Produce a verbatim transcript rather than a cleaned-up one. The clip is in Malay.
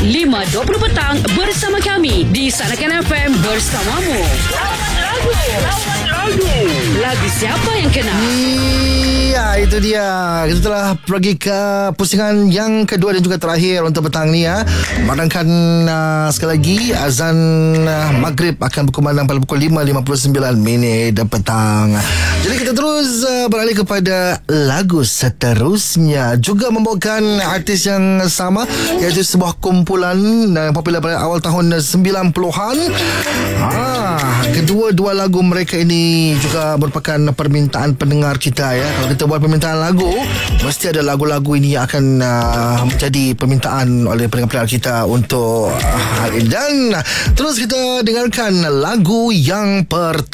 lima dua puluh petang bersama kami di Sanakan F M bersamamu. Lagu, lagu. Lagu siapa yang kena? Ya, itu dia. Kita telah pergi ke pusingan yang kedua dan juga terakhir untuk petang ni ya. Padangkan uh, sekali lagi azan uh, Maghrib akan berkumandang pada pukul lima lima puluh sembilan minit petang. Jadi kita terus uh, beralih kepada lagu seterusnya, juga membawakan artis yang sama, iaitu sebuah kumpulan yang uh, popular pada awal tahun sembilan puluhan. Ah, kedua-dua lagu mereka ini juga merupakan permintaan pendengar kita ya. Kalau kita buat permintaan lagu, mesti ada lagu-lagu ini yang akan uh, menjadi permintaan oleh pendengar-pendengar kita untuk uh, hal ini. Dan uh, terus kita dengarkan lagu yang pertama.